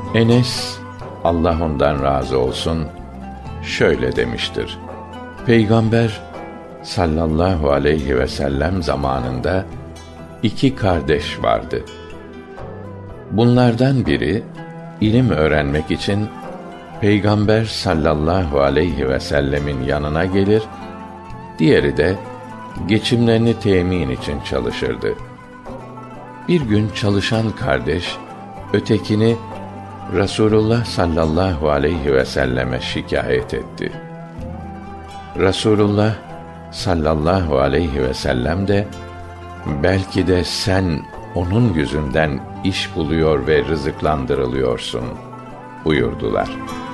Enes, Allah ondan razı olsun, şöyle demiştir: Peygamber sallallahu aleyhi ve sellem zamanında 2 kardeş vardı. Bunlardan biri ilim öğrenmek için Peygamber sallallahu aleyhi ve sellemin yanına gelir, diğeri de geçimlerini temin için çalışırdı. Bir gün çalışan kardeş ötekini Rasulullah sallallahu aleyhi ve selleme şikâyet etti. Rasulullah sallallahu aleyhi ve sellem de belki de sen onun yüzünden iş buluyor ve rızıklandırılıyorsun buyurdular.